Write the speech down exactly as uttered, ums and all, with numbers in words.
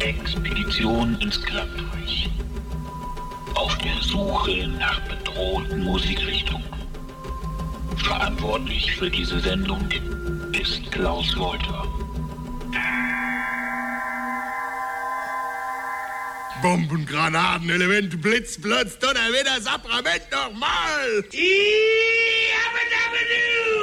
Expedition ins Klappreich. Auf der Suche nach bedrohten Musikrichtungen. Verantwortlich für diese Sendung ist Klaus Wolter. Bomben, Granaten, Elemente, Blitz, Blitz, Donnerwetter, Saprament nochmal! Iabadabadoo!